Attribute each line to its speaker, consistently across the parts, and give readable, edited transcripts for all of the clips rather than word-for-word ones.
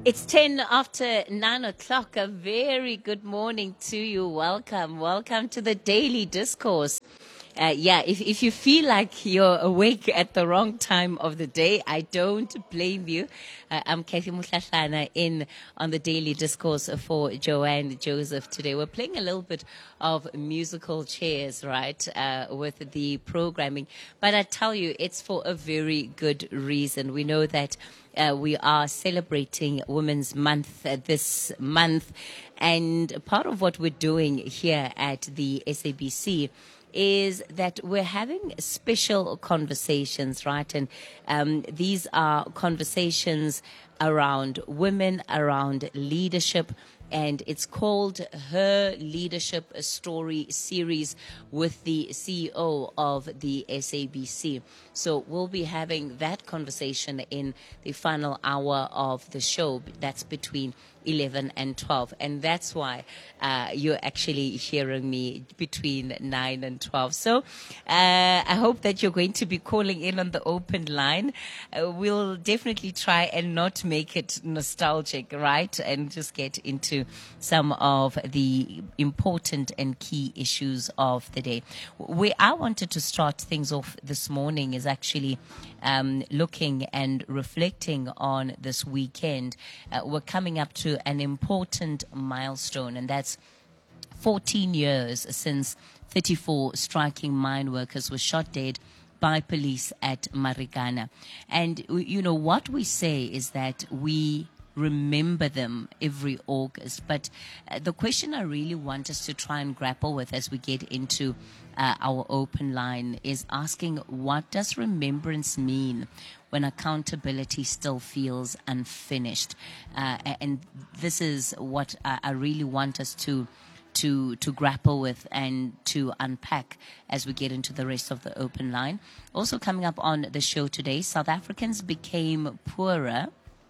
Speaker 1: It's 10 after 9 o'clock. A very good morning to you. Welcome. Welcome to the Daily Discourse. If you feel like you're awake at the wrong time of the day, I don't blame you. I'm Kathy Mutlahlana in on the Daily Discourse for Joanne Joseph today. We're playing a little bit of musical chairs, right, with the programming. But I tell you, it's for a very good reason. We know that we are celebrating Women's Month this month. And part of what we're doing here at the SABC is that we're having special conversations, right? And these are conversations around women, around leadership, and it's called Her Leadership Story Series with the CEO of the SABC. So we'll be having that conversation in the final hour of the show. That's between 11 and 12. And that's why you're actually hearing me between 9 and 12. So I hope that you're going to be calling in on the open line. We'll definitely try and not make it nostalgic, right? And just get into some of the important and key issues of the day. Where I wanted to start things off this morning is actually looking and reflecting on this weekend. We're coming up to an important milestone, and that's 14 years since 34 striking mine workers were shot dead by police at Marikana. And, you know, what we say is that we remember them every August. But the question I really want us to try and grapple with as we get into our open line is asking, what does remembrance mean when accountability still feels unfinished? And this is what I really want us to grapple with and to unpack as we get into the rest of the open line. Also coming up on the show today, South Africans became poorer,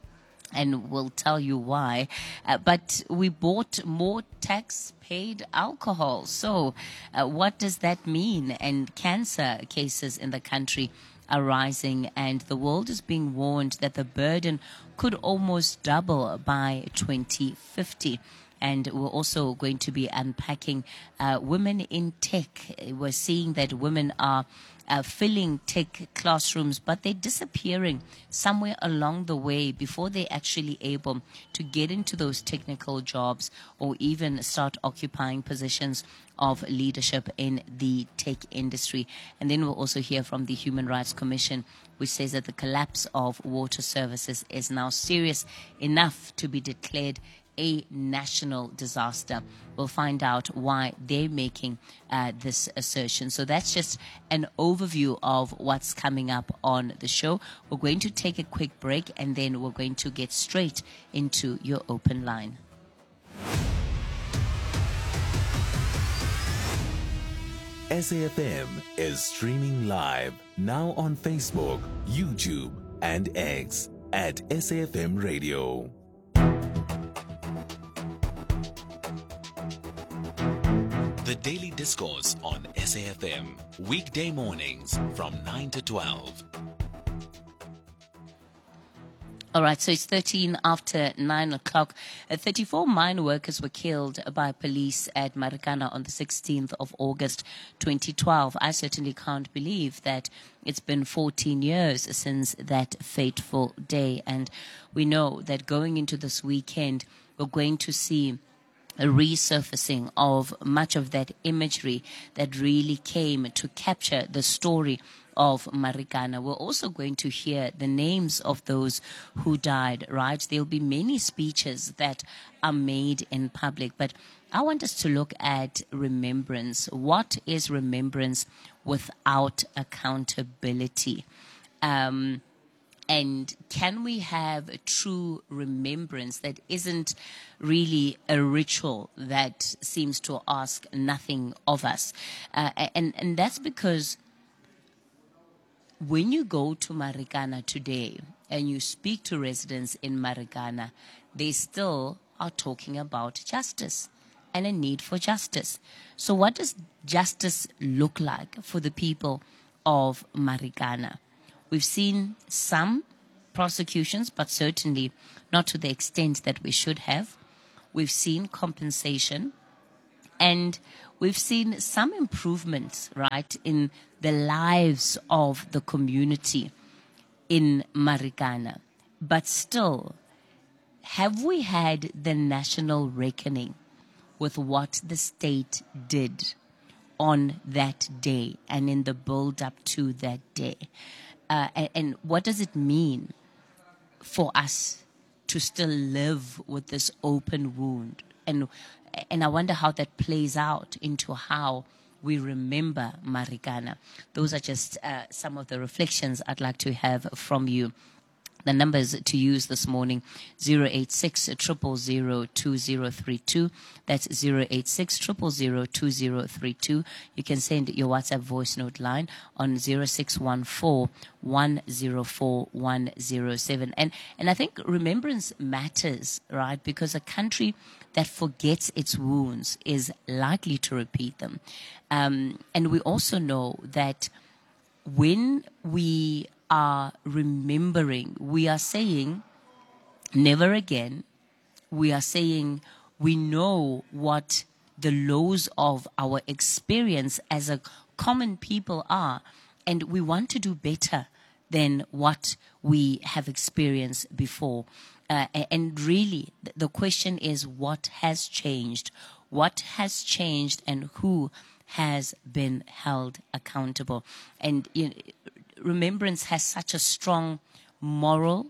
Speaker 1: and we'll tell you why. But we bought more tax-paid alcohol. So what does that mean? And cancer cases in the country are rising, and the world is being warned that the burden could almost double by 2050. And we're also going to be unpacking women in tech. We're seeing that women are filling tech classrooms, but they're disappearing somewhere along the way before they're actually able to get into those technical jobs or even start occupying positions of leadership in the tech industry. And then we'll also hear from the Human Rights Commission, which says that the collapse of water services is now serious enough to be declared a national disaster. We'll find out why they're making this assertion. So that's just an overview of what's coming up on the show. We're going to take a quick break, and then we're going to get straight into your open line.
Speaker 2: SAFM is streaming live now on Facebook, YouTube, and X at SAFM Radio. The Daily Discourse on SAFM, weekday mornings from 9 to 12.
Speaker 1: All right, so it's 13 after 9 o'clock. 34 mine workers were killed by police at Marikana on the 16th of August, 2012. I certainly can't believe that it's been 14 years since that fateful day. And we know that going into this weekend, we're going to see a resurfacing of much of that imagery that really came to capture the story of Marikana. We're also going to hear the names of those who died, right? There'll be many speeches that are made in public, but I want us to look at remembrance. What is remembrance without accountability? And can we have a true remembrance that isn't really a ritual that seems to ask nothing of us? And that's because when you go to Marikana today and you speak to residents in Marikana, they still are talking about justice and a need for justice. So what does justice look like for the people of Marikana? We've seen some prosecutions, but certainly not to the extent that we should have. We've seen compensation, and we've seen some improvements, right, in the lives of the community in Marikana. But still, have we had the national reckoning with what the state did on that day and in the build-up to that day? And what does it mean for us to still live with this open wound? And I wonder how that plays out into how we remember Marikana. Those are just some of the reflections I'd like to have from you. The numbers to use this morning, 086 000 2032. That's 086 000 2032. You can send your WhatsApp voice note line on 0614 104 107. And I think remembrance matters, right? Because a country that forgets its wounds is likely to repeat them. And we also know that when we are remembering, we are saying never again. We are saying we know what the lows of our experience as a common people are, and we want to do better than what we have experienced before. And really, the question is, what has changed? What has changed, and who has been held accountable? And remembrance has such a strong moral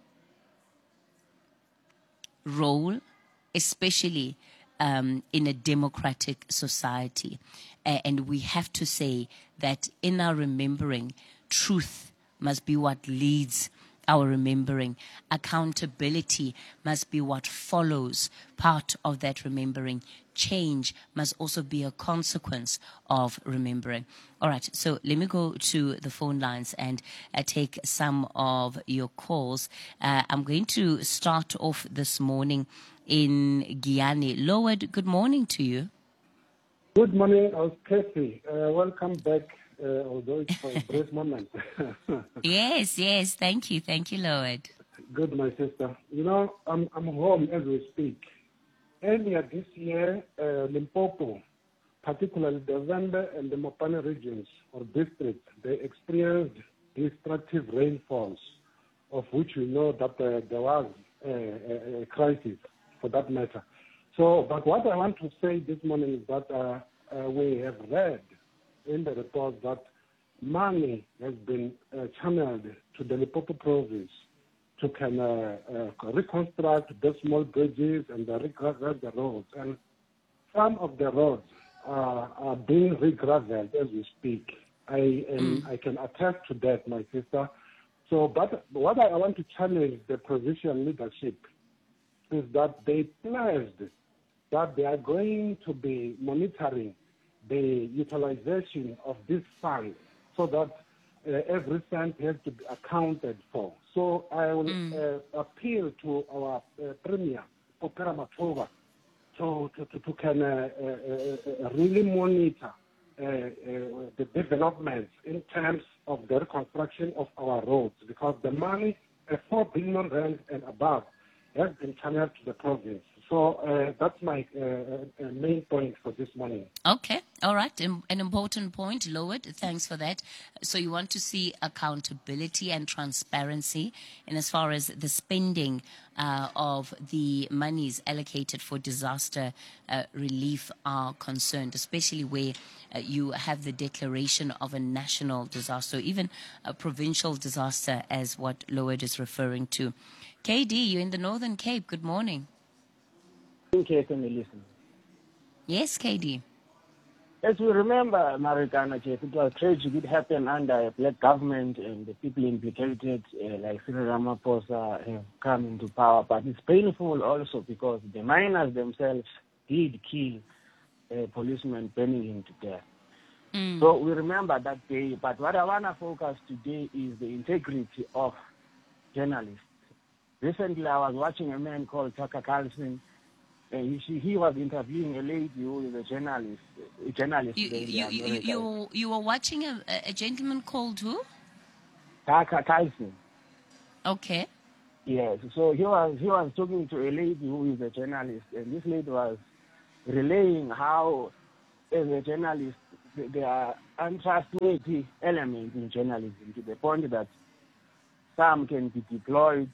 Speaker 1: role, especially in a democratic society. And we have to say that in our remembering, truth must be what leads our remembering. Accountability must be what follows part of that remembering. Change must also be a consequence of remembering. All right, so let me go to the phone lines and take some of your calls. I'm going to start off this morning in Giyani. Loward, good morning to you.
Speaker 3: Good morning, Kathy. Welcome back, although it's for a brief moment.
Speaker 1: Yes, thank you, Loward.
Speaker 3: Good, my sister. I'm home as we speak. Earlier this year, Limpopo, particularly the Venda and the Mopane regions or districts, they experienced destructive rainfalls, of which we know that there was a crisis for that matter. So, but what I want to say this morning is that we have read in the report that money has been channeled to the Limpopo province to reconstruct the small bridges and regravel the roads. And some of the roads are being regraveled as we speak. I can attest to that, my sister. So, but what I want to challenge the provincial leadership is that they pledged that they are going to be monitoring the utilization of this fund so that every cent has to be accounted for. So I will appeal to our Premier, Popera Matova, to really monitor the developments in terms of the reconstruction of our roads, because the money, 4 billion rand and above, has been channeled to the province. So that's my main point for this morning.
Speaker 1: Okay, all right. An important point, Loward. Thanks for that. So you want to see accountability and transparency in as far as the spending of the monies allocated for disaster relief are concerned, especially where you have the declaration of a national disaster, even a provincial disaster, as what Loward is referring to. KD, you're in the Northern Cape. Good morning. Yes, KD.
Speaker 4: As we remember, Marikana, it was tragic. It happened under a black government, and the people implicated, like Cyril Ramaphosa, have come into power. But it's painful also because the miners themselves did kill a policeman, burning him to death. So we remember that day. But what I want to focus today is the integrity of journalists. Recently, I was watching a man called Tucker Carlson. He was interviewing a lady who is a journalist.
Speaker 1: You were watching a gentleman called who?
Speaker 4: Tucker Carlson.
Speaker 1: Okay.
Speaker 4: Yes. So he was talking to a lady who is a journalist, and this lady was relaying how, as a journalist, there are untrustworthy elements in journalism, to the point that some can be deployed,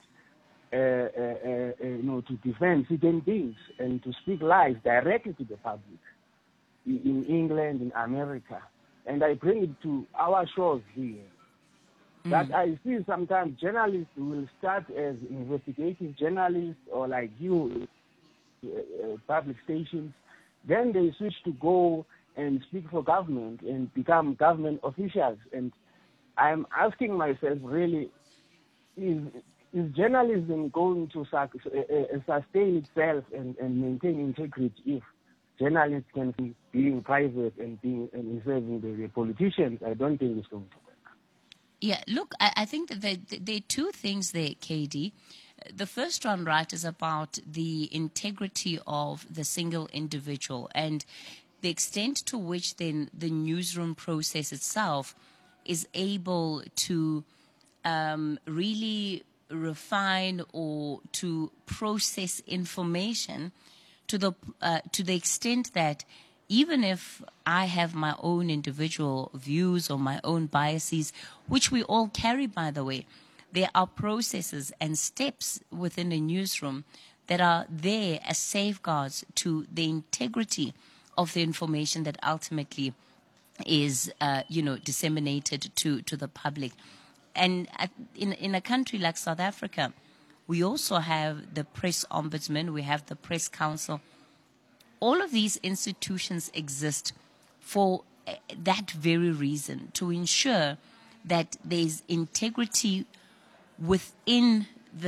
Speaker 4: to defend certain things and to speak lies directly to the public in England, in America. And I bring it to our shores here. That I see sometimes journalists will start as investigative journalists or like you, public stations. Then they switch to go and speak for government and become government officials. And I'm asking myself, really, is journalism going to sustain itself and maintain integrity if journalists can be being private and serving the politicians? I don't think it's going to work.
Speaker 1: Yeah, look, I think that there are two things there, KD. The first one, right, is about the integrity of the single individual and the extent to which then the newsroom process itself is able to really refine or to process information to the extent that even if I have my own individual views or my own biases, which we all carry, by the way, there are processes and steps within a newsroom that are there as safeguards to the integrity of the information that ultimately is, disseminated to the public. And in a country like South Africa, we also have the press ombudsman, we have the press council. All of these institutions exist for that very reason, to ensure that there's integrity within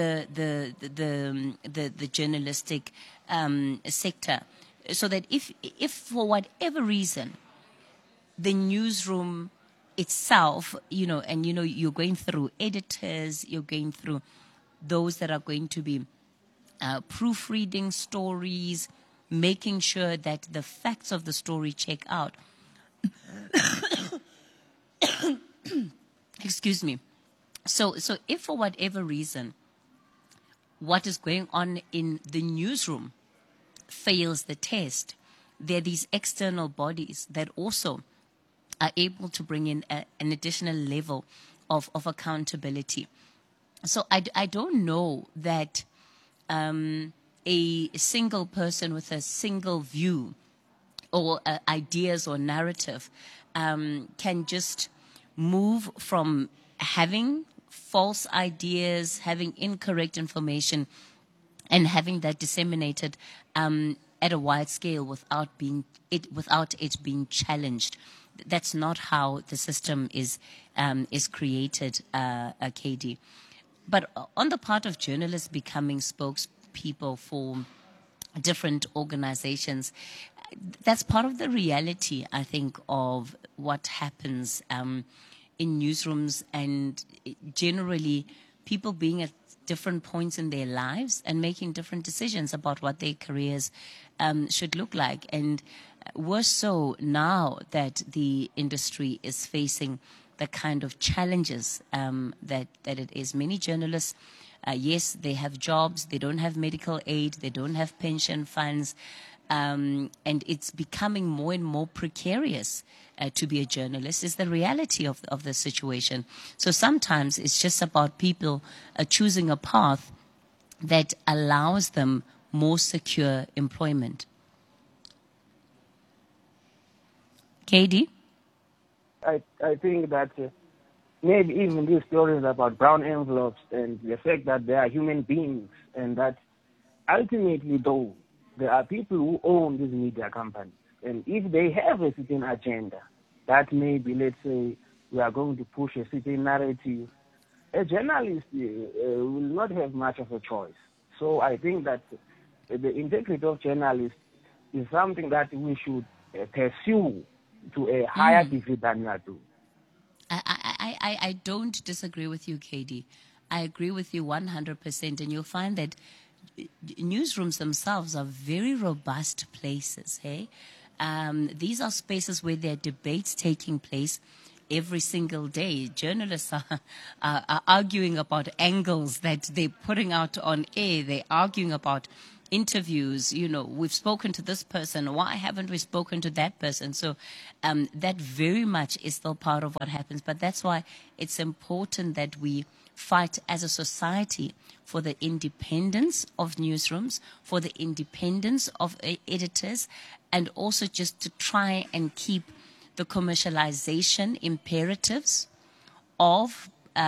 Speaker 1: the journalistic sector, so that if for whatever reason the newsroom itself, you're going through editors, you're going through those that are going to be proofreading stories, making sure that the facts of the story check out. Excuse me. So if for whatever reason what is going on in the newsroom fails the test, there are these external bodies that also are able to bring in an additional level of accountability. So I don't know that a single person with a single view or ideas or narrative can just move from having false ideas, having incorrect information, and having that disseminated at a wide scale without it being challenged. That's not how the system is created, KD. But on the part of journalists becoming spokespeople for different organizations, that's part of the reality, I think, of what happens in newsrooms, and generally people being at different points in their lives and making different decisions about what their careers should look like. And worse so now that the industry is facing the kind of challenges that it is. Many journalists, yes, they have jobs, they don't have medical aid, they don't have pension funds, and it's becoming more and more precarious to be a journalist, is the reality of the situation. So sometimes it's just about people choosing a path that allows them more secure employment. KD?
Speaker 4: I think that maybe even these stories about brown envelopes and the fact that they are human beings, and that ultimately, though, there are people who own these media companies. And if they have a certain agenda, that maybe, let's say, we are going to push a certain narrative, a journalist will not have much of a choice. So I think that the integrity of journalists is something that we should pursue to a higher degree than we are doing.
Speaker 1: I don't disagree with you, KD. I agree with you 100%. And you'll find that newsrooms themselves are very robust places, hey? These are spaces where there are debates taking place. every single day. Journalists are arguing about angles that they're putting out on air. They're arguing about interviews. We've spoken to this person. Why haven't we spoken to that person? So that very much is still part of what happens. But that's why it's important that we fight as a society for the independence of newsrooms, for the independence of editors, and also just to try and keep the commercialization imperatives of,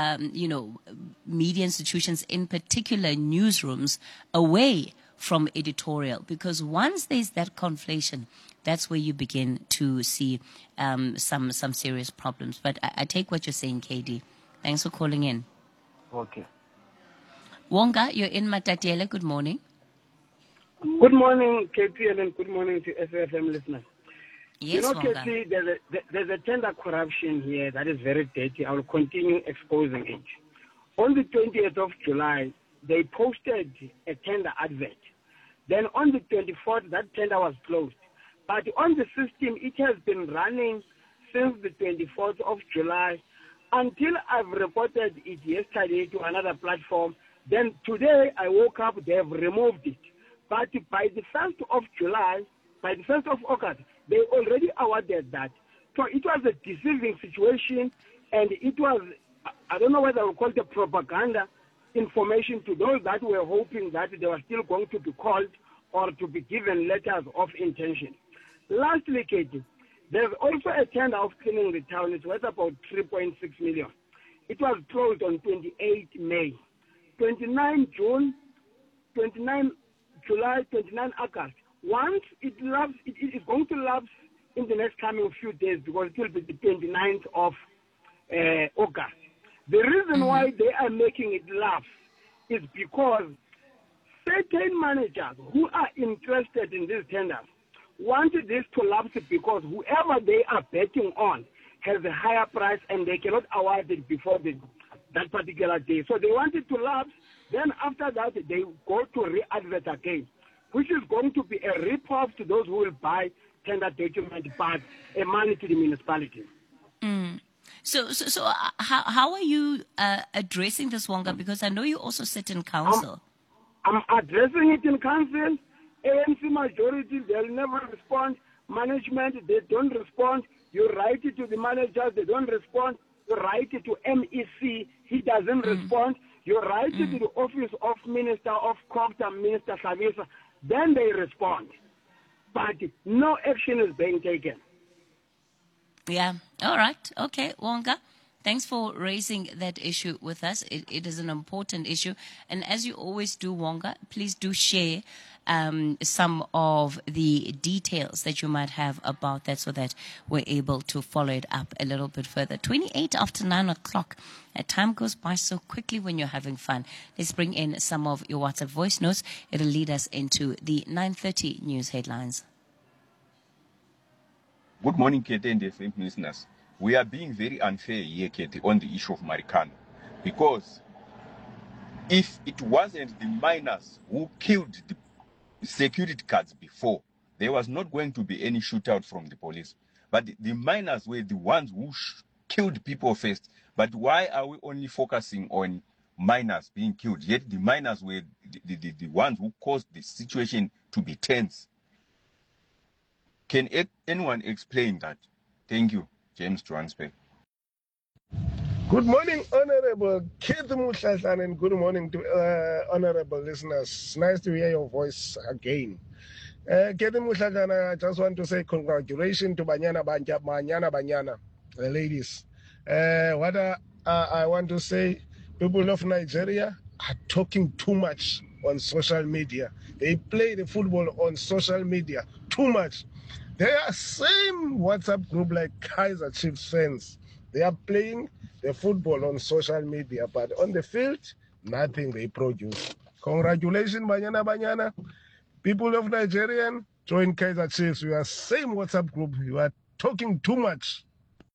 Speaker 1: media institutions, in particular newsrooms, away from editorial. Because once there's that conflation, that's where you begin to see some serious problems. But I take what you're saying, KD. Thanks for calling in.
Speaker 4: Okay.
Speaker 1: Wonga, you're in Matatiele. Good morning.
Speaker 5: Good morning, KTL, and good morning to SFM listeners.
Speaker 1: Yes, Wonga.
Speaker 5: KT, there's a tender corruption here that is very dirty. I will continue exposing it. On the 20th of July, they posted a tender advert. Then on the 24th, that tender was closed. But on the system, it has been running since the 24th of July until I've reported it yesterday to another platform. Then today I woke up, they have removed it. But by the 1st of July, by the 1st of August, they already awarded that. So it was a deceiving situation, and it was, I don't know whether I will call it a propaganda information to those that were hoping that they were still going to be called or to be given letters of intention. Lastly, Katie, there's also a tender of cleaning the town. It's worth about 3.6 million. It was closed on 28 May. 29 June, 29 July, 29 August. Once it lapses, it is going to lapse in the next coming few days because it will be the 29th of August. The reason why they are making it lapse is because certain managers who are interested in these tenders want this to lapse because whoever they are betting on has a higher price and they cannot award it before that particular day. So they want it to lapse. Then after that, they go to re-advert again, which is going to be a rip-off to those who will buy tender document but a money to the municipality.
Speaker 1: So how are you addressing this, Wonga? Because I know you also sit in council.
Speaker 5: I'm addressing it in council. ANC majority, they'll never respond. Management, they don't respond. You write it to the managers, they don't respond. You write it to MEC, he doesn't respond. You write it to the office of Minister of Copter, Minister Savisa, then they respond. But no action is being taken.
Speaker 1: Yeah. All right. Okay, Wonga. Thanks for raising that issue with us. It is an important issue. And as you always do, Wonga, please do share some of the details that you might have about that so that we're able to follow it up a little bit further. 28 after 9 o'clock. Time goes by so quickly when you're having fun. Let's bring in some of your WhatsApp voice notes. It'll lead us into the 9:30 news headlines.
Speaker 6: Good morning, Kete and FM listeners. We are being very unfair here, Kete, on the issue of Marikana. Because if it wasn't the miners who killed the security guards before, there was not going to be any shootout from the police. But the miners were the ones who killed people first. But why are we only focusing on miners being killed? Yet the miners were the ones who caused the situation to be tense. Can anyone explain that? Thank you, James Transper.
Speaker 7: Good morning, Honorable Keith Muhlahlan, and good morning to honorable listeners. It's nice to hear your voice again. Keith Muhlahlan, I just want to say congratulations to Banyana, the ladies. What I want to say, people of Nigeria are talking too much on social media. They play the football on social media too much. They are same WhatsApp group like Kaizer Chiefs fans. They are playing the football on social media, but on the field, nothing they produce. Congratulations, Banyana. People of Nigeria, join Kaizer Chiefs. We are same WhatsApp group. You are talking too much.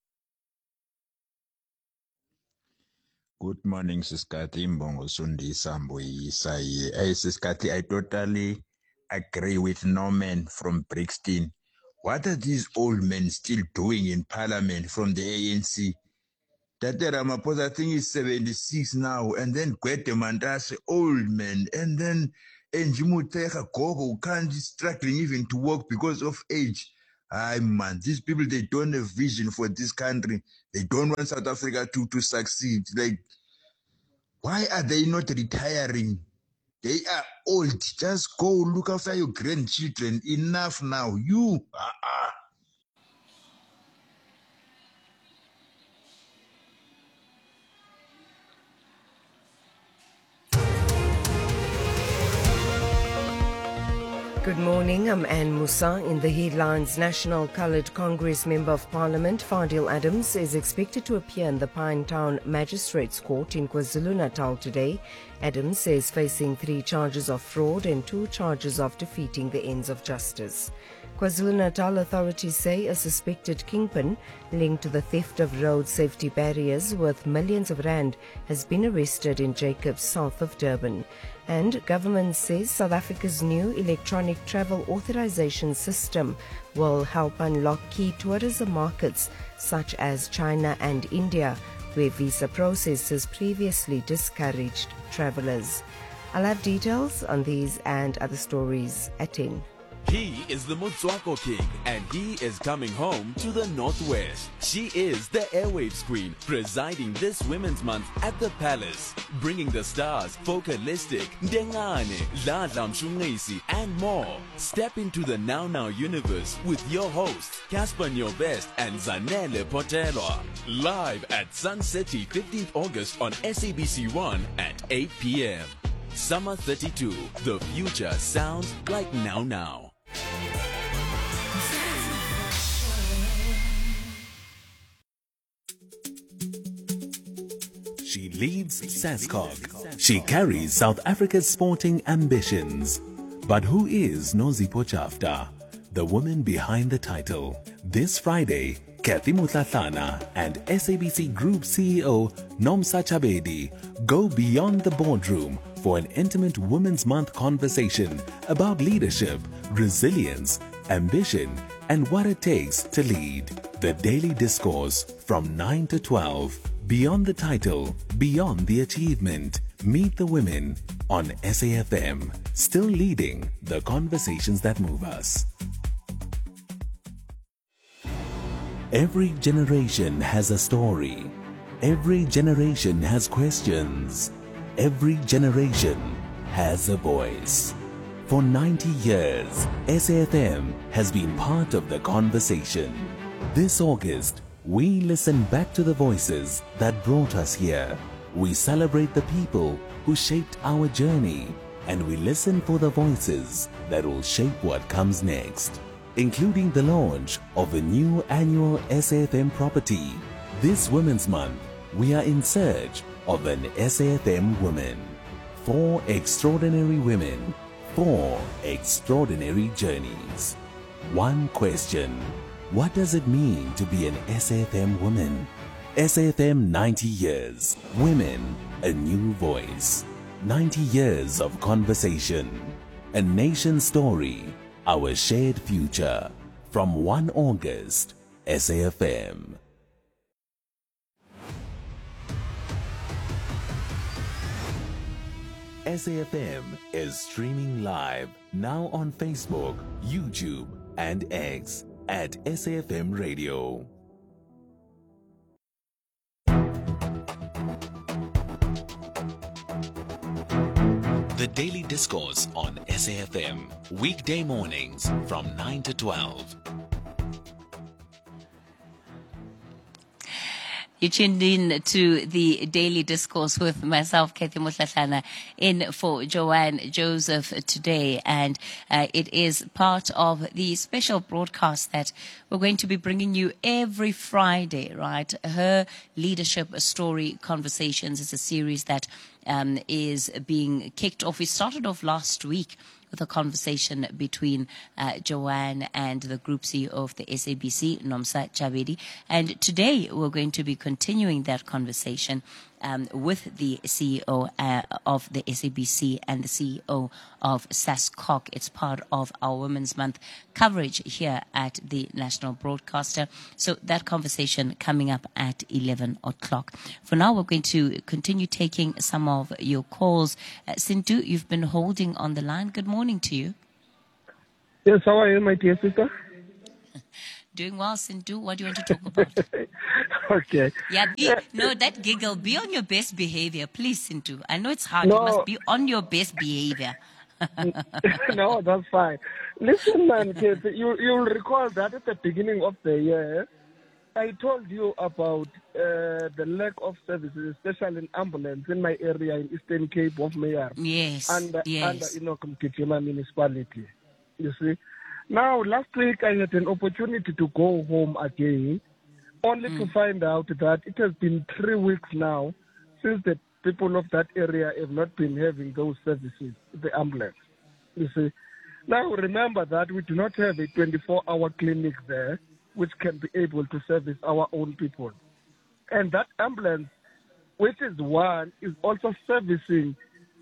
Speaker 8: Good morning, Siskati Mbongo Sundi Samboisa. Hey, Siskati, I totally agree with Norman from Brixton. What are these old men still doing in parliament from the ANC? That Ramaphosa, I think is 76 now, and then Gwede Mantashe, old man, and then Njimuteka Gogo, can't struggling even to work because of age. Aye, man, these people, they don't have vision for this country. They don't want South Africa to succeed. Like, why are they not retiring? They are old. Just go look after your grandchildren. Enough now. You,
Speaker 9: Good morning, I'm Anne Musa. In the headlines, National Coloured Congress Member of Parliament Fadil Adams is expected to appear in the Pinetown Magistrates Court in KwaZulu-Natal today. Adams is facing 3 charges of fraud and 2 charges of defeating the ends of justice. KwaZulu-Natal authorities say a suspected kingpin linked to the theft of road safety barriers worth millions of rand has been arrested in Jacobs, south of Durban. And government says South Africa's new electronic travel authorization system will help unlock key tourism markets such as China and India, where visa processes previously discouraged travelers. I'll have details on these and other stories at 10.
Speaker 10: He is the Motswako King, and he is coming home to the Northwest. She is the Airwaves Queen, presiding this Women's Month at the Palace, bringing the stars Focalistic, Dengane, Ladla Mshungisi, and more. Step into the Now Now universe with your hosts, Casper Nyobest and Zanele Potelwa. Live at Sun City, 15th August on SABC1 at 8 p.m. Summer 32, the future sounds like Now Now.
Speaker 2: She leads SASCOG. She carries South Africa's sporting ambitions. But who is Nozipho Chafta, the woman behind the title? This Friday, Kathy Mutlatlana and SABC Group CEO Nomsa Chabedi go beyond the boardroom for an intimate Women's Month conversation about leadership, resilience, ambition, and what it takes to lead. The Daily Discourse from 9 to 12. Beyond the title, beyond the achievement. Meet the women on SAFM, still leading the conversations that move us. Every generation has a story. Every generation has questions. Every generation has a voice. For 90 years, SAFM has been part of the conversation. This August, we listen back to the voices that brought us here. We celebrate the people who shaped our journey, and we listen for the voices that will shape what comes next, including the launch of a new annual SAFM property. This Women's Month, we are in search of an SAFM woman. 4 extraordinary women, 4 extraordinary journeys. One question: what does it mean to be an SAFM woman? SAFM 90 years. Women, a new voice. 90 years of conversation. A nation story. Our shared future. From 1 August, SAFM. SAFM is streaming live now on Facebook, YouTube, and X at SAFM Radio. The Daily Discourse on SAFM, weekday mornings from 9 to 12.
Speaker 1: You tuned in to the Daily Discourse with myself, Kathy Mutlatlana, in for Joanne Joseph today. And it is part of the special broadcast that we're going to be bringing you every Friday, right? Her Leadership Story Conversations is a series that is being kicked off. We started off last week with a conversation between Joanne and the Group CEO of the SABC, Nomsa Chabedi. And today we're going to be continuing that conversation with the CEO of the SABC and the CEO of SASCOC. It's part of our Women's Month coverage here at the National Broadcaster. So that conversation coming up at 11 o'clock. For now, we're going to continue taking some of your calls. Sintu, you've been holding on the line. Good morning to you.
Speaker 7: Yes, how are you, my dear sister?
Speaker 1: Doing well, Sintu. What do you want to talk about?
Speaker 7: Okay.
Speaker 1: Yeah, no, that giggle. Be on your best behavior, please, Sintu. I know it's hard. You must be on your best behavior.
Speaker 7: No, that's fine. Listen, man, kids, you'll recall that at the beginning of the year, I told you about the lack of services, especially in ambulance in my area in Eastern Cape of Mayor.
Speaker 1: Yes.
Speaker 7: Under Mkhitima municipality. You see? Now, last week I had an opportunity to go home again, only to find out that it has been 3 weeks now since the people of that area have not been having those services, the ambulance. You see? Now, remember that we do not have a 24-hour clinic there which can be able to service our own people. And that ambulance, which is one, is also servicing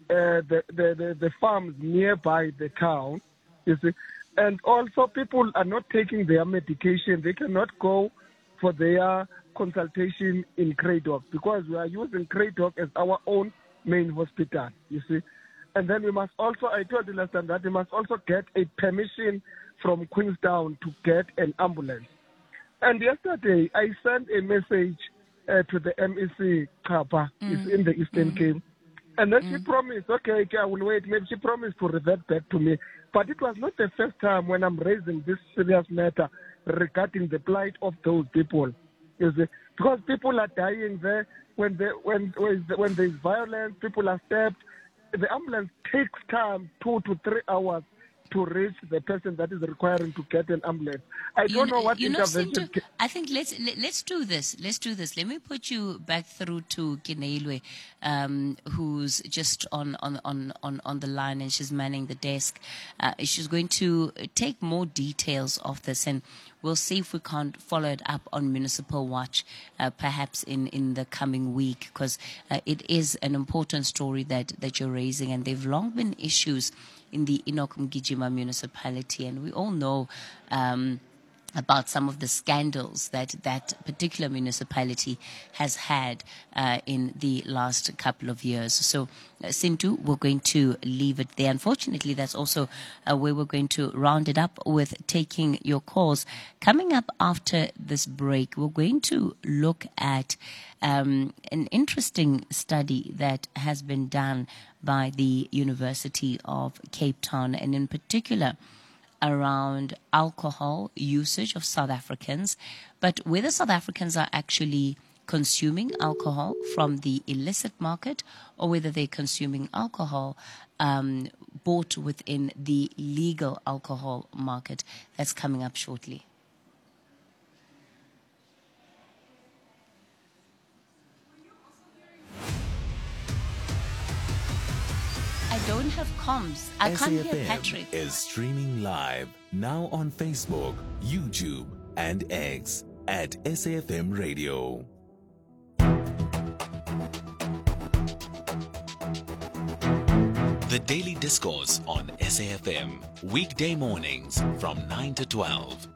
Speaker 7: the farms nearby the town, you see. And also people are not taking their medication. They cannot go for their consultation in Cradock because we are using Cradock as our own main hospital, you see. And then we must also, I told you last time that we must also get a permission from Queenstown to get an ambulance. And yesterday I sent a message to the MEC Kapa, is in the Eastern Cape. And then she promised, okay, I will wait. Maybe she promised to revert back to me. But it was not the first time when I'm raising this serious matter regarding the plight of those people. You see? Because people are dying there. When there's violence, people are stabbed. The ambulance takes time, 2 to 3 hours, to reach the person that is requiring to get an ambulance. I don't know what intervention.
Speaker 1: I think let's do this. Let's do this. Let me put you back through to Kineilwe, who's just on the line, and she's manning the desk. She's going to take more details of this, and we'll see if we can't follow it up on Municipal Watch, perhaps in the coming week, because it is an important story that you're raising, and they've long been issues in the Enoch Mgijima municipality, and we all know about some of the scandals that particular municipality has had in the last couple of years. So, Sintu, we're going to leave it there. Unfortunately, that's also where we're going to round it up with taking your calls. Coming up after this break, we're going to look at an interesting study that has been done by the University of Cape Town, and in particular around alcohol usage of South Africans, but whether South Africans are actually consuming alcohol from the illicit market or whether they're consuming alcohol bought within the legal alcohol market. That's coming up shortly. I don't have comms. I can't hear Patrick.
Speaker 2: Is streaming live now on Facebook, YouTube, and X at SAFM Radio. The Daily Discourse on SAFM, weekday mornings from 9 to 12.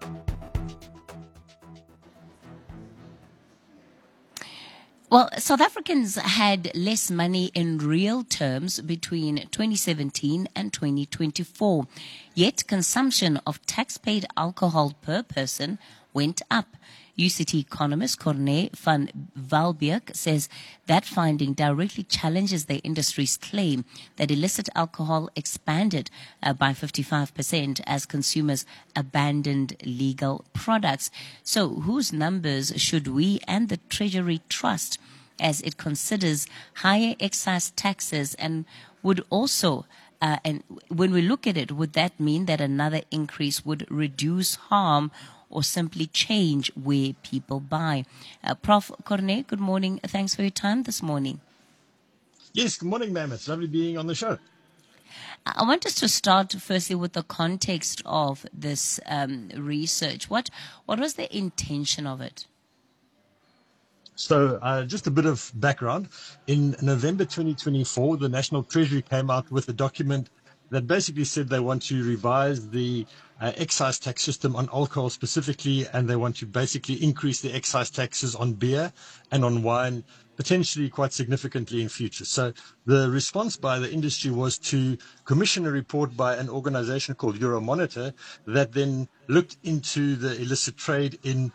Speaker 1: Well, South Africans had less money in real terms between 2017 and 2024, yet consumption of tax-paid alcohol per person went up. UCT economist Corne van Valbeek says that finding directly challenges the industry's claim that illicit alcohol expanded by 55% as consumers abandoned legal products. So whose numbers should we and the Treasury trust as it considers higher excise taxes, and would also and when we look at it, would that mean that another increase would reduce harm or simply change where people buy? Prof. Corne, good morning. Thanks for your time this morning.
Speaker 11: Yes, good morning, ma'am. It's lovely being on the show.
Speaker 1: I want us to start firstly with the context of this research. What was the intention of it?
Speaker 11: So just a bit of background. In November 2024, the National Treasury came out with a document that basically said they want to revise the excise tax system on alcohol specifically, and they want to basically increase the excise taxes on beer and on wine potentially quite significantly in future. So the response by the industry was to commission a report by an organization called Euromonitor that then looked into the illicit trade in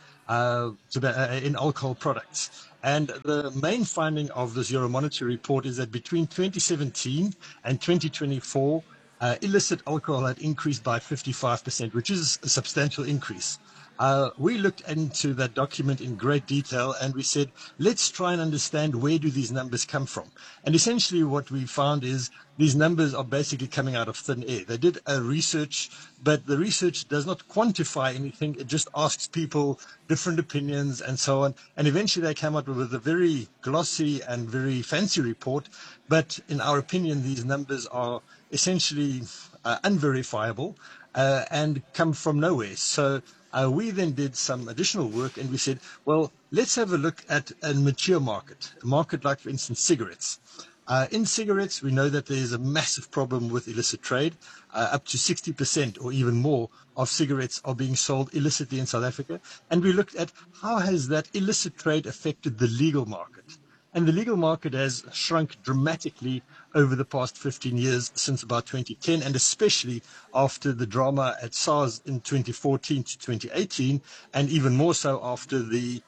Speaker 11: alcohol products. And the main finding of this Euromonitor report is that between 2017 and 2024, illicit alcohol had increased by 55%, which is a substantial increase. We looked into that document in great detail and we said, let's try and understand where do these numbers come from. And essentially what we found is these numbers are basically coming out of thin air. They did a research, but the research does not quantify anything. It just asks people different opinions and so on. And eventually they came up with a very glossy and very fancy report. But in our opinion, these numbers are essentially unverifiable and come from nowhere. So we then did some additional work and we said, well, let's have a look at a mature market, a market like, for instance, cigarettes. In cigarettes, we know that there's a massive problem with illicit trade. Up to 60% or even more of cigarettes are being sold illicitly in South Africa. And we looked at how has that illicit trade affected the legal market. And the legal market has shrunk dramatically over the past 15 years since about 2010, and especially after the drama at SARS in 2014 to 2018, and even more so after the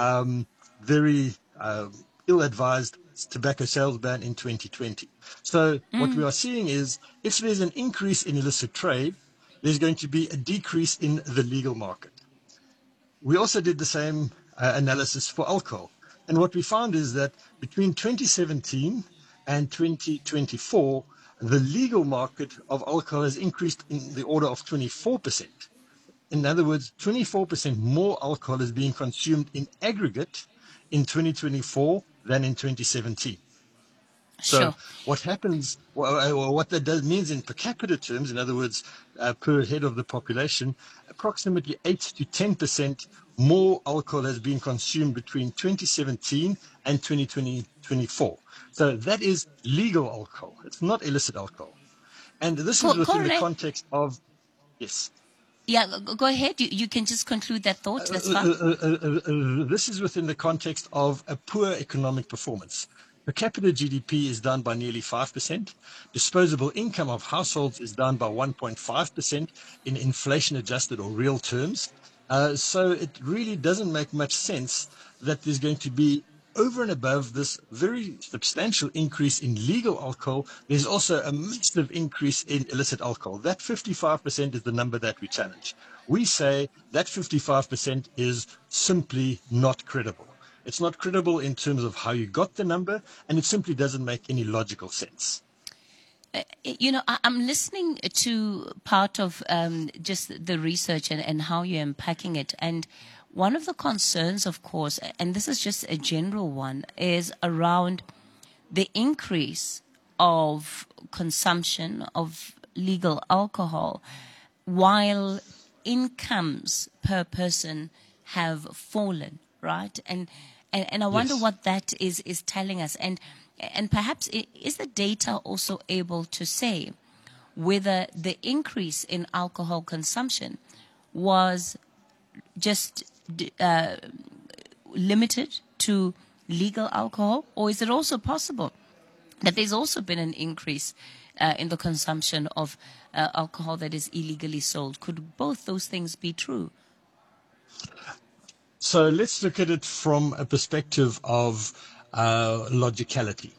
Speaker 11: very ill-advised tobacco sales ban in 2020. So what we are seeing is if there's an increase in illicit trade, there's going to be a decrease in the legal market. We also did the same analysis for alcohol. And what we found is that between 2017 and 2024, the legal market of alcohol has increased in the order of 24%. In other words, 24% more alcohol is being consumed in aggregate in 2024 than in 2017. So
Speaker 1: Sure.
Speaker 11: what happens, what that means in per capita terms, in other words, per head of the population, approximately 8 to 10% more alcohol has been consumed between 2017 and 2024. So that is legal alcohol. It's not illicit alcohol. And this is within the context of, yes.
Speaker 1: Yeah, go ahead. You can just conclude that thought. That's fine.
Speaker 11: This is within the context of a poor economic performance. Per capita GDP is down by nearly 5%. Disposable income of households is down by 1.5% in inflation-adjusted or real terms. So it really doesn't make much sense that there's going to be, over and above this very substantial increase in legal alcohol, there's also a massive increase in illicit alcohol. That 55% is the number that we challenge. We say that 55% is simply not credible. It's not credible in terms of how you got the number, and it simply doesn't make any logical sense.
Speaker 1: I'm listening to part of just the research and how you're unpacking it. And one of the concerns, of course, and this is just a general one, is around the increase of consumption of legal alcohol while incomes per person have fallen, right? And I wonder what that is telling us. And perhaps is the data also able to say whether the increase in alcohol consumption was just limited to legal alcohol, or is it also possible that there's also been an increase in the consumption of alcohol that is illegally sold? Could both those things be true?
Speaker 11: So let's look at it from a perspective of logicality.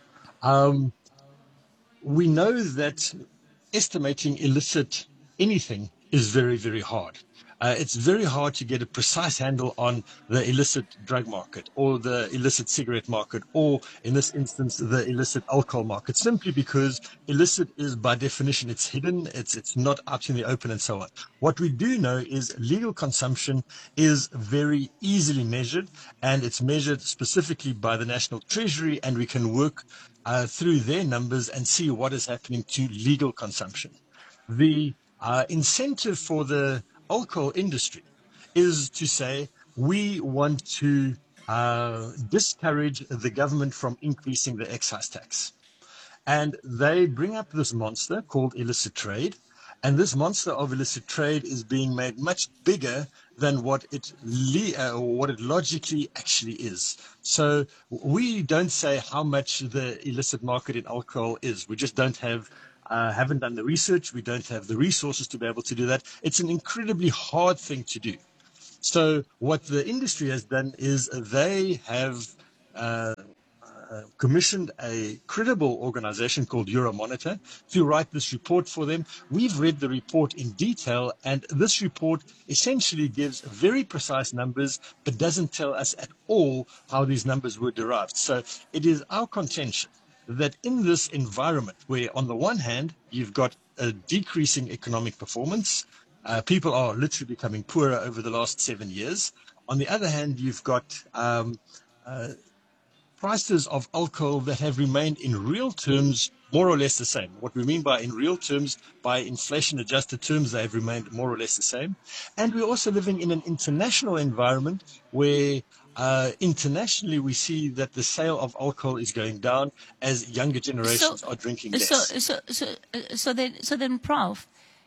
Speaker 11: We know that estimating illicit anything is very, very hard. It's very hard to get a precise handle on the illicit drug market or the illicit cigarette market or, in this instance, the illicit alcohol market, simply because illicit is, by definition, it's hidden, it's not out in the open and so on. What we do know is legal consumption is very easily measured, and it's measured specifically by the National Treasury, and we can work through their numbers and see what is happening to legal consumption. The incentive for the alcohol industry is to say we want to discourage the government from increasing the excise tax. And they bring up this monster called illicit trade. And this monster of illicit trade is being made much bigger than what it logically actually is. So we don't say how much the illicit market in alcohol is. We just haven't done the research. We don't have the resources to be able to do that. It's an incredibly hard thing to do. So what the industry has done is they have commissioned a credible organization called Euromonitor to write this report for them. We've read the report in detail, and this report essentially gives very precise numbers, but doesn't tell us at all how these numbers were derived. So it is our contention that in this environment where on the one hand, you've got a decreasing economic performance, people are literally becoming poorer over the last 7 years. On the other hand, you've got prices of alcohol that have remained in real terms more or less the same. What we mean by in real terms, by inflation-adjusted terms, they have remained more or less the same. And we're also living in an international environment where internationally we see that the sale of alcohol is going down as younger generations are drinking less.
Speaker 1: So then, Prof,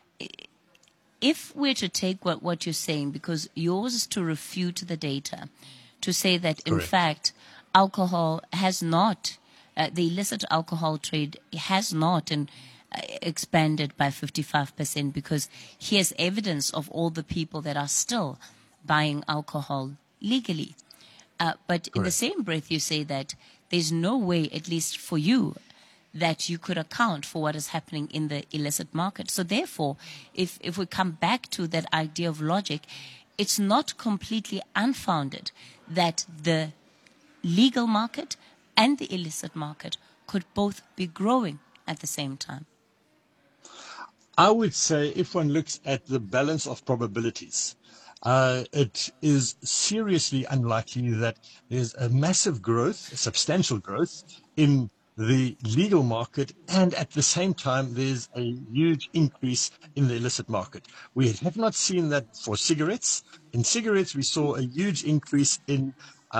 Speaker 1: if we're to take what you're saying, because yours is to refute the data, to say that in fact alcohol has not, the illicit alcohol trade has not expanded by 55%, because here's evidence of all the people that are still buying alcohol legally. But in the same breath, you say that there's no way, at least for you, that you could account for what is happening in the illicit market. So therefore, if we come back to that idea of logic, it's not completely unfounded that the legal market and the illicit market could both be growing at the same time.
Speaker 11: I would say if one looks at the balance of probabilities, it is seriously unlikely that there's a massive growth, a substantial growth in the legal market, and at the same time there's a huge increase in the illicit market. We have not seen that for cigarettes. In cigarettes, we saw a huge increase in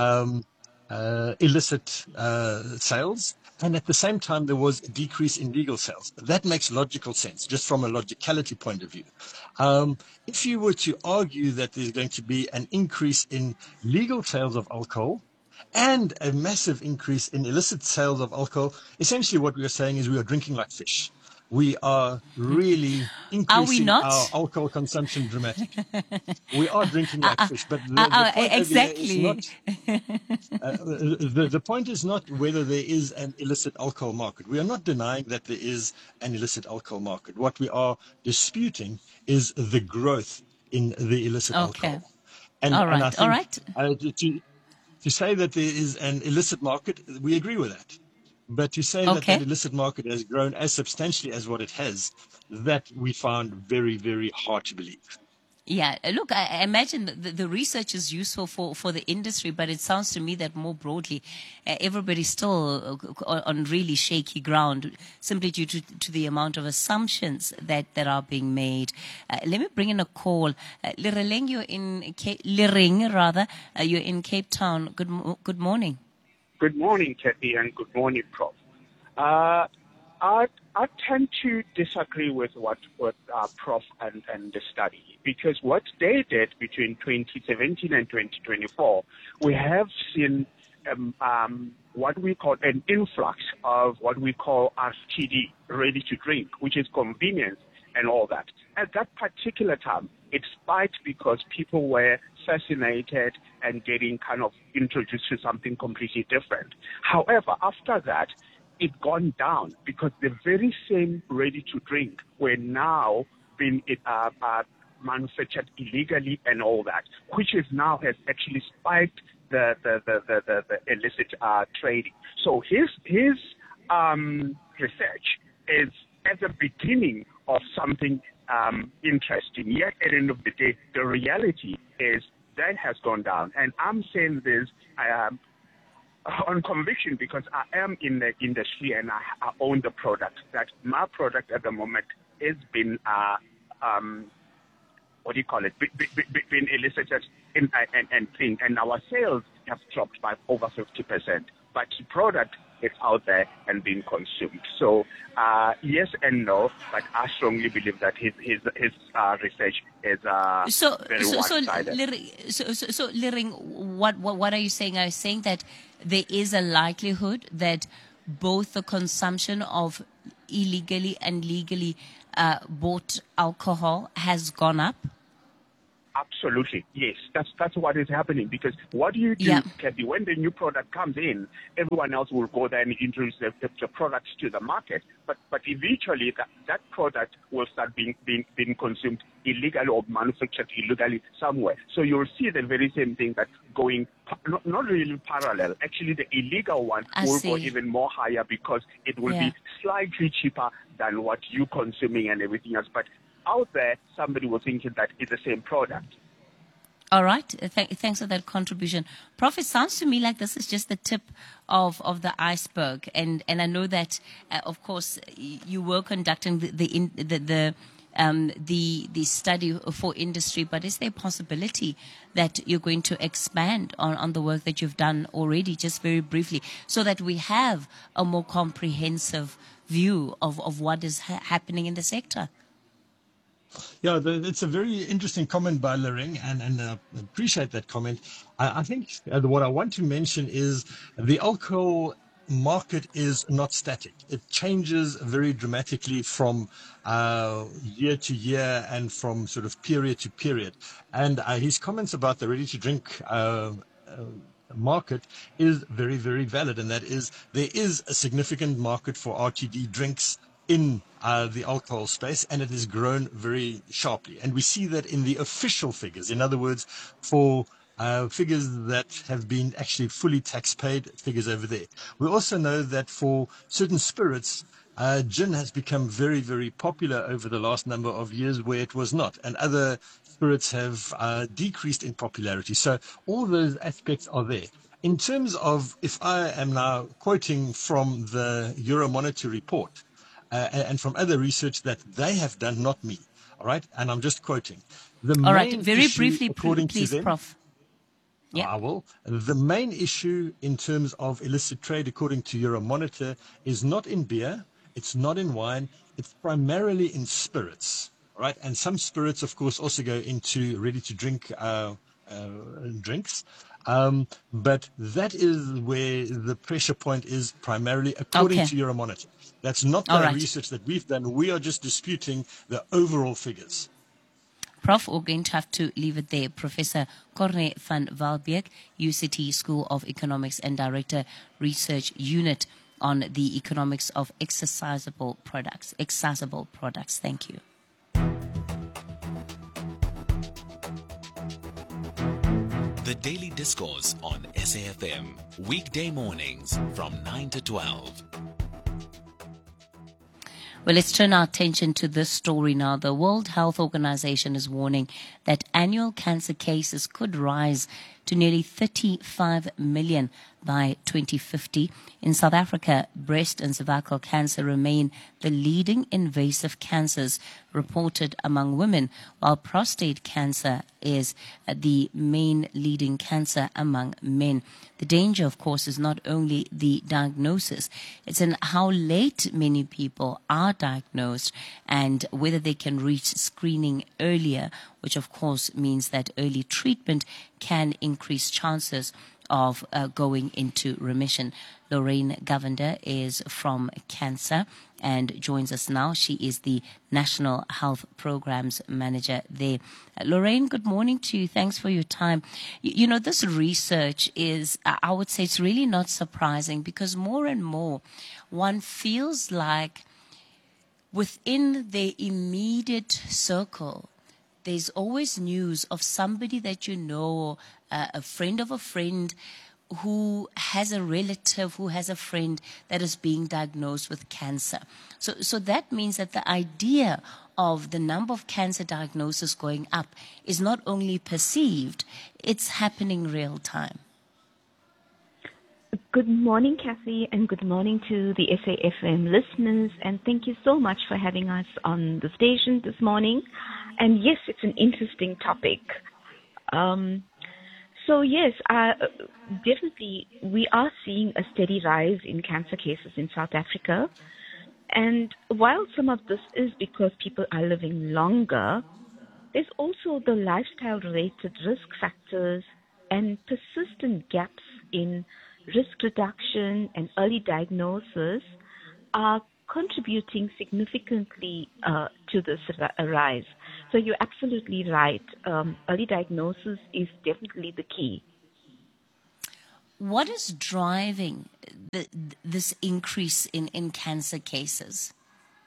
Speaker 11: illicit sales, and at the same time there was a decrease in legal sales. That makes logical sense, just from a logicality point of view. If you were to argue that there's going to be an increase in legal sales of alcohol and a massive increase in illicit sales of alcohol, essentially what we are saying is we are drinking like fish. We are really increasing our alcohol consumption dramatically. We are drinking like fish, but the point is not whether there is an illicit alcohol market. We are not denying that there is an illicit alcohol market. What we are disputing is the growth in the illicit alcohol. And I think, to say that there is an illicit market, we agree with that. But to say that the illicit market has grown as substantially as what it has, that we found very, very hard to believe.
Speaker 1: Yeah, look, I imagine the research is useful for the industry, but it sounds to me that more broadly, everybody's still on really shaky ground, simply due to the amount of assumptions that are being made. Let me bring in a call. Lireng, you're in Cape Town. Good morning.
Speaker 12: Good morning, Kathy, and good morning, Prof. I tend to disagree with what Prof and the study, because what they did between 2017 and 2024, we have seen what we call an influx of what we call RTD, ready to drink, which is convenience and all that. At that particular time, it spiked because people were fascinated and getting kind of introduced to something completely different. However, after that, it gone down because the very same ready-to-drink were now being manufactured illegally and all that, which is now has actually spiked the illicit trading. So his research is at the beginning of something interesting. Yet at the end of the day, the reality is that has gone down. And I'm saying this on conviction, because I am in the industry and I own the product, that my product at the moment is being, what do you call it, being elicited and thing, and our sales have dropped by over 50%. But the product is out there and being consumed. So yes and no, but I strongly believe that his research is very one-sided.
Speaker 1: So, Liring, what are you saying? Are you saying that there is a likelihood that both the consumption of illegally and legally bought alcohol has gone up?
Speaker 12: Absolutely, yes. That's what is happening, because what do you do, Kathy, when the new product comes in, everyone else will go there and introduce the products to the market, but eventually that product will start being consumed illegally or manufactured illegally somewhere. So you'll see the very same thing that's going, not really parallel. Actually, the illegal one will go even more higher, because it will be slightly cheaper than what you're consuming and everything else. But out there, somebody was thinking that it's the same product.
Speaker 1: All right. Thanks for that contribution. Prof, it sounds to me like this is just the tip of the iceberg. And I know that, of course, you were conducting the study for industry, but is there a possibility that you're going to expand on the work that you've done already, just very briefly, so that we have a more comprehensive view of what is happening in the sector?
Speaker 11: Yeah, it's a very interesting comment by Liring, and I appreciate that comment. I think what I want to mention is the alcohol market is not static. It changes very dramatically from year to year and from sort of period to period. And his comments about the ready-to-drink market is very, very valid, and that is there is a significant market for RTD drinks in the alcohol space, and it has grown very sharply. And we see that in the official figures. In other words, for figures that have been actually fully tax-paid figures over there. We also know that for certain spirits, gin has become very, very popular over the last number of years where it was not. And other spirits have decreased in popularity. So all those aspects are there. In terms of, if I am now quoting from the Euromonitor report, and from other research that they have done, not me, all right? And I'm just quoting.
Speaker 1: All right, very briefly, please, them, Prof.
Speaker 11: Yeah. I will. The main issue in terms of illicit trade, according to Euromonitor, is not in beer, it's not in wine, it's primarily in spirits, all right? And some spirits, of course, also go into ready-to-drink drinks. But that is where the pressure point is primarily, according to Euromonitor. That's not the research that we've done. We are just disputing the overall figures.
Speaker 1: Prof, we're going to have to leave it there. Professor Corne van Waalbeek, UCT School of Economics and Director, Research Unit on the Economics of Accessible Products. Thank you.
Speaker 10: The Daily Discourse on SAFM. Weekday mornings from 9 to 12.
Speaker 1: Well, let's turn our attention to this story now. The World Health Organization is warning that annual cancer cases could rise to nearly 35 million by 2050. In South Africa, breast and cervical cancer remain the leading invasive cancers reported among women, while prostate cancer is the main leading cancer among men. The danger, of course, is not only the diagnosis, it's in how late many people are diagnosed and whether they can reach screening earlier, which of course means that early treatment can increase chances of going into remission. Lorraine Govender is from Cancer and joins us now. She is the National Health Programs Manager there. Lorraine, good morning to you. Thanks for your time. You know, this research is, I would say it's really not surprising because more and more one feels like within their immediate circle, there's always news of somebody that you know, a friend of a friend who has a relative, who has a friend that is being diagnosed with cancer. So that means that the idea of the number of cancer diagnoses going up is not only perceived, it's happening real time.
Speaker 13: Good morning, Kathy, and good morning to the SAFM listeners. And thank you so much for having us on the station this morning. And yes, it's an interesting topic. So yes, definitely we are seeing a steady rise in cancer cases in South Africa. And while some of this is because people are living longer, there's also the lifestyle-related risk factors and persistent gaps in risk reduction and early diagnosis are contributing significantly to this rise. So you're absolutely right. Early diagnosis is definitely the key.
Speaker 1: What is driving this increase in cancer cases?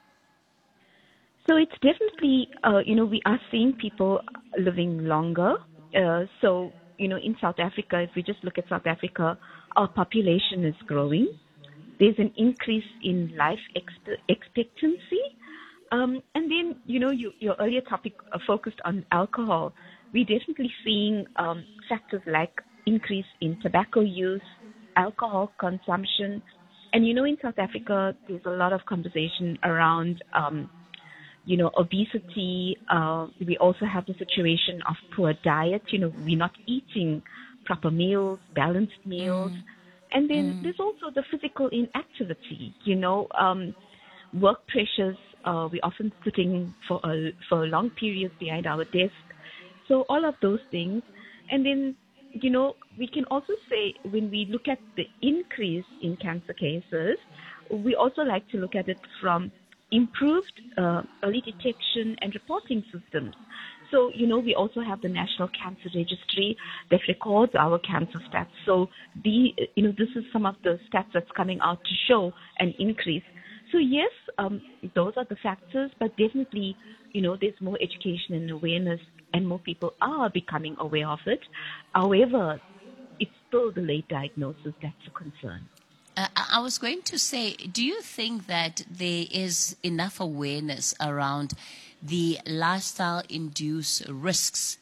Speaker 13: So it's definitely, we are seeing people living longer. So, in South Africa, if we just look at South Africa, our population is growing. There's an increase in life expectancy. And then, your earlier topic focused on alcohol. We're definitely seeing factors like increase in tobacco use, alcohol consumption. And, in South Africa, there's a lot of conversation around, obesity. We also have the situation of poor diet. We're not eating proper meals, balanced meals. And then there's also the physical inactivity, work pressures. We're often sitting for long periods behind our desk. So all of those things. And then, we can also say when we look at the increase in cancer cases, we also like to look at it from improved early detection and reporting systems. So, we also have the National Cancer Registry that records our cancer stats. So, this is some of the stats that's coming out to show an increase. So, yes, those are the factors, but definitely, there's more education and awareness and more people are becoming aware of it. However, it's still the late diagnosis that's a concern.
Speaker 1: I was going to say, do you think that there is enough awareness around the lifestyle-induced risks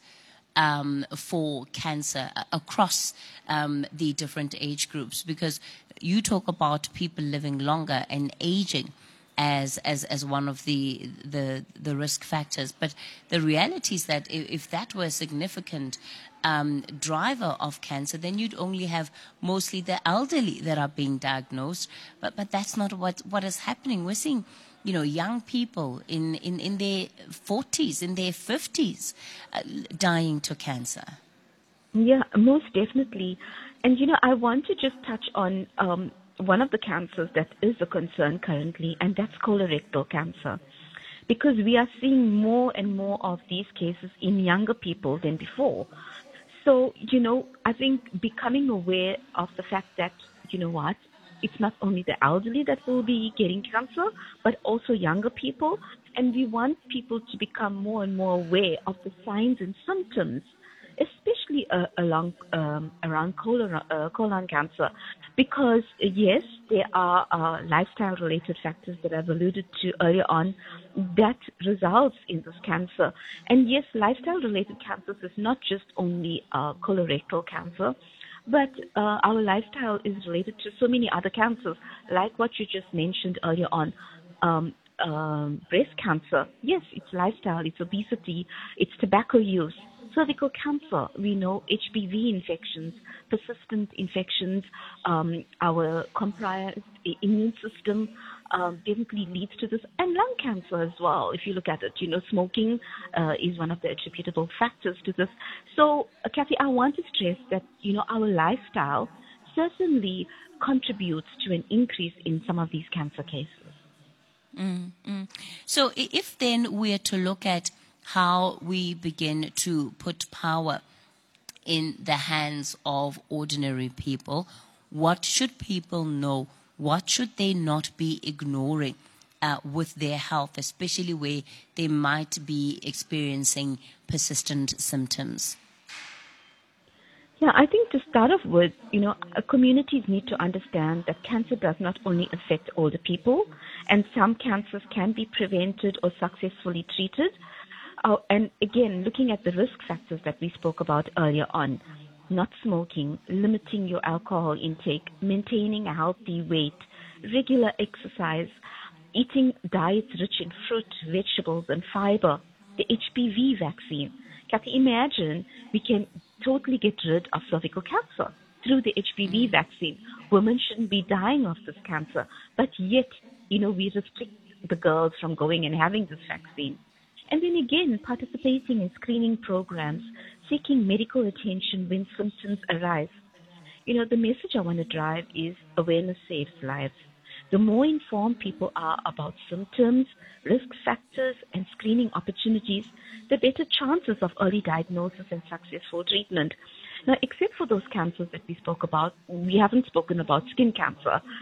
Speaker 1: for cancer across the different age groups? Because you talk about people living longer and aging as one of the risk factors, but the reality is that if that were a significant driver of cancer, then you'd only have mostly the elderly that are being diagnosed, but that's not what is happening. We're seeing young people in their 40s, in their 50s, dying to cancer.
Speaker 13: Yeah, most definitely. And, I want to just touch on one of the cancers that is a concern currently, and that's colorectal cancer. Because we are seeing more and more of these cases in younger people than before. So, I think becoming aware of the fact that, it's not only the elderly that will be getting cancer, but also younger people. And we want people to become more and more aware of the signs and symptoms, especially around colon cancer. Because, yes, there are lifestyle-related factors that I've alluded to earlier on that results in this cancer. And, yes, lifestyle-related cancers is not just only colorectal cancer, but our lifestyle is related to so many other cancers, like what you just mentioned earlier on. Breast cancer, yes, it's lifestyle, it's obesity, it's tobacco use. Cervical cancer, we know HPV infections, persistent infections, our compromised immune system definitely leads to this, and lung cancer as well. If you look at it, smoking is one of the attributable factors to this. So, Kathy, I want to stress that, our lifestyle certainly contributes to an increase in some of these cancer cases.
Speaker 1: So if then we're to look at how we begin to put power in the hands of ordinary people, what should people know? What should they not be ignoring with their health, especially where they might be experiencing persistent symptoms?
Speaker 13: Yeah, I think to start off with, communities need to understand that cancer does not only affect older people, and some cancers can be prevented or successfully treated. And again, looking at the risk factors that we spoke about earlier on, not smoking, limiting your alcohol intake, maintaining a healthy weight, regular exercise, eating diets rich in fruit, vegetables, and fiber, the HPV vaccine. Kathy, imagine we can totally get rid of cervical cancer through the HPV vaccine. Women shouldn't be dying of this cancer, but yet, we restrict the girls from going and having this vaccine. And then again, participating in screening programs, seeking medical attention when symptoms arise. The message I want to drive is awareness saves lives. The more informed people are about symptoms, risk factors, and screening opportunities, the better chances of early diagnosis and successful treatment. Now, except for those cancers that we spoke about, we haven't spoken about skin cancer,